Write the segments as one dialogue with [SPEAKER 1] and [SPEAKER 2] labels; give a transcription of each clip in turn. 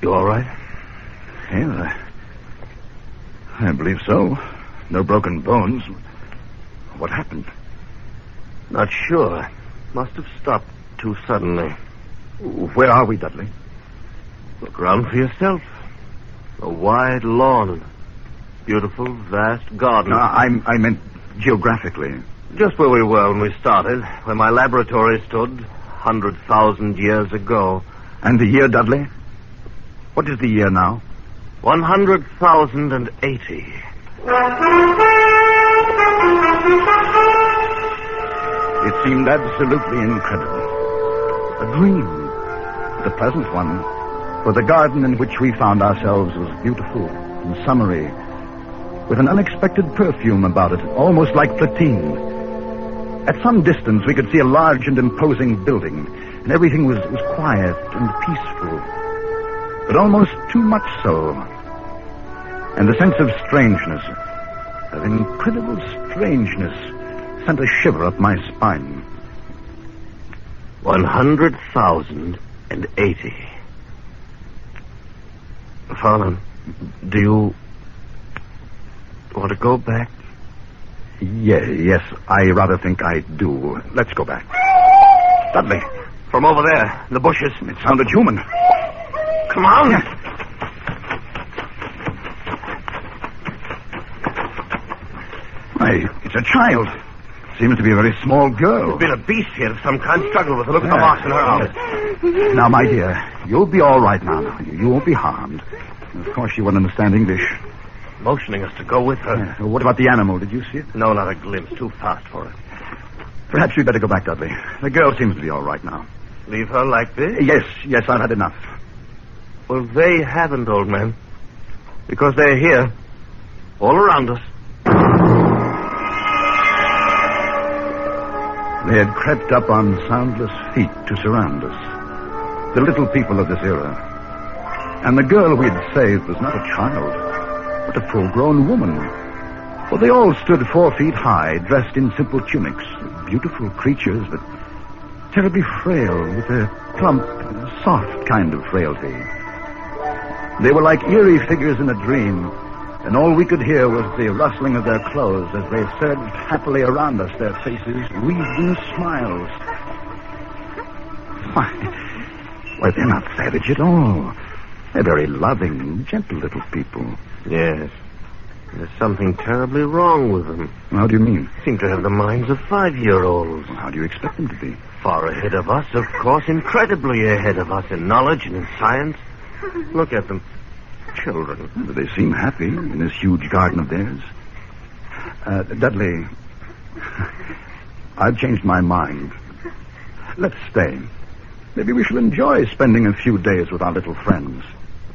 [SPEAKER 1] You all right?
[SPEAKER 2] Yeah, I believe so. No broken bones. What happened?
[SPEAKER 1] Not sure. Must have stopped too suddenly.
[SPEAKER 2] Where are we, Dudley?
[SPEAKER 1] Look around for yourself. A wide lawn. Beautiful, vast garden.
[SPEAKER 2] No, I meant geographically.
[SPEAKER 1] Just where we were when we started, where my laboratory stood 100,000 years ago.
[SPEAKER 2] And the year, Dudley? What is the year now?
[SPEAKER 1] 100,080.
[SPEAKER 2] It seemed absolutely incredible. A dream. But a pleasant one. For the garden in which we found ourselves was beautiful and summery, with an unexpected perfume about it, almost like platine. At some distance, we could see a large and imposing building, and everything was quiet and peaceful, but almost too much so. And the sense of strangeness, of incredible strangeness, sent a shiver up my spine.
[SPEAKER 1] 100,080. Farland, do you want to go back?
[SPEAKER 2] Yes, I rather think I do. Let's go back. Dudley.
[SPEAKER 1] From over there, in the bushes.
[SPEAKER 2] It sounded human.
[SPEAKER 1] Come on.
[SPEAKER 2] Yeah. Why, it's a child. Seems to be a very small girl.
[SPEAKER 1] There's been a beast here of some kind struggled with her. Look at the marks in her arms.
[SPEAKER 2] Now, my dear, you'll be all right now. You won't be harmed. Of course, you won't understand English.
[SPEAKER 1] Motioning us to go with her.
[SPEAKER 2] Yeah. What about the animal? Did you see it?
[SPEAKER 1] No, not a glimpse. Too fast for it.
[SPEAKER 2] Perhaps we'd better go back, Dudley. The girl seems to be all right now.
[SPEAKER 1] Leave her like this?
[SPEAKER 2] Yes, I've had enough.
[SPEAKER 1] Well, they haven't, old man. Because they're here. All around us.
[SPEAKER 2] They had crept up on soundless feet to surround us. The little people of this era. And the girl we'd saved was not a child, but a full-grown woman. For they all stood 4 feet high, dressed in simple tunics. Beautiful creatures, but terribly frail, with a plump, soft kind of frailty. They were like eerie figures in a dream, and all we could hear was the rustling of their clothes as they surged happily around us, their faces wreathed in smiles. Why, they're not savage at all. They're very loving, gentle little people.
[SPEAKER 1] Yes. There's something terribly wrong with them.
[SPEAKER 2] How do you mean?
[SPEAKER 1] Seem to have the minds of 5-year-olds.
[SPEAKER 2] How do you expect them to be?
[SPEAKER 1] Far ahead of us, of course. Incredibly ahead of us in knowledge and in science. Look at them. Children.
[SPEAKER 2] But they seem happy in this huge garden of theirs. Dudley, I've changed my mind. Let's stay. Maybe we shall enjoy spending a few days with our little friends.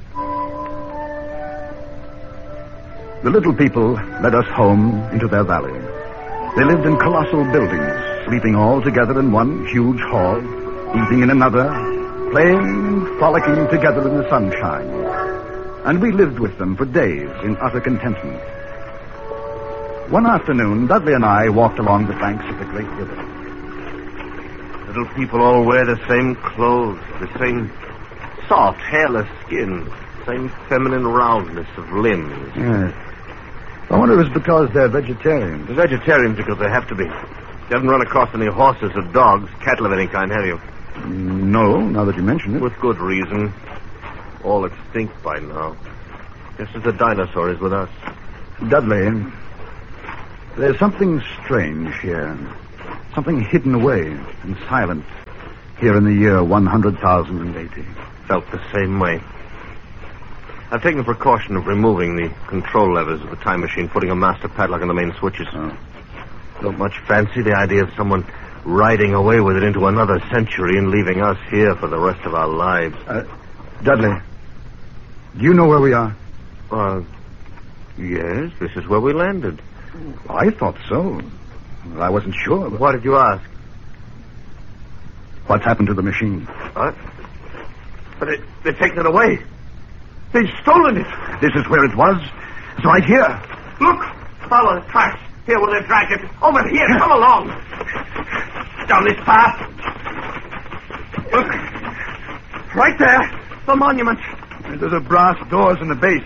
[SPEAKER 2] The little people led us home into their valley. They lived in colossal buildings, sleeping all together in one huge hall, eating in another, playing and frolicking together in the sunshine. And we lived with them for days in utter contentment. One afternoon, Dudley and I walked along the banks of the great river.
[SPEAKER 1] Little people all wear the same clothes, the same soft, hairless skin, same feminine roundness of limbs.
[SPEAKER 2] Yes. I wonder if it's because they're vegetarians.
[SPEAKER 1] They're vegetarians because they have to be. You haven't run across any horses or dogs, cattle of any kind, have you?
[SPEAKER 2] No, now that you mention it.
[SPEAKER 1] With good reason. All extinct by now. Just as the dinosaur is with us.
[SPEAKER 2] Dudley, there's something strange here. Something hidden away and silent here in the year 100,080.
[SPEAKER 1] Felt the same way. I've taken the precaution of removing the control levers of the time machine, putting a master padlock on the main switches.
[SPEAKER 2] Oh.
[SPEAKER 1] Don't much fancy the idea of someone riding away with it into another century and leaving us here for the rest of our lives.
[SPEAKER 2] Dudley, do you know where we are?
[SPEAKER 1] Yes, this is where we landed.
[SPEAKER 2] I thought so. Well, I wasn't sure.
[SPEAKER 1] Why did you ask?
[SPEAKER 2] What's happened to the machine?
[SPEAKER 1] What? But they've taken it away. They've stolen it.
[SPEAKER 2] This is where it was. It's right here.
[SPEAKER 1] Look! Follow the tracks. Here where they dragged it. Over here. Come along. Down this path. Look. Right there. The monument.
[SPEAKER 2] There's a brass doors in the base.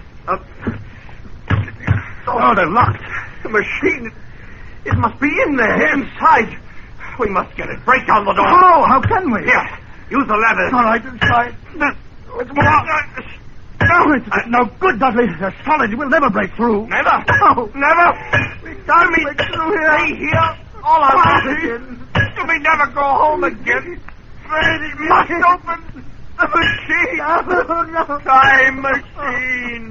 [SPEAKER 2] Oh, they're locked.
[SPEAKER 1] The machine. It must be in there, inside. We must get it. Break down the door.
[SPEAKER 2] Oh, how can we?
[SPEAKER 1] Here, use the lever.
[SPEAKER 2] All right, let's try it. It's more. No, it's no good, Dudley. They're solid. We'll never break through.
[SPEAKER 1] Never.
[SPEAKER 2] No.
[SPEAKER 1] Never.
[SPEAKER 2] We can't break through here.
[SPEAKER 1] Stay here. All our lives. We never go home again. It must open the machine.
[SPEAKER 2] No, no.
[SPEAKER 1] Time machine.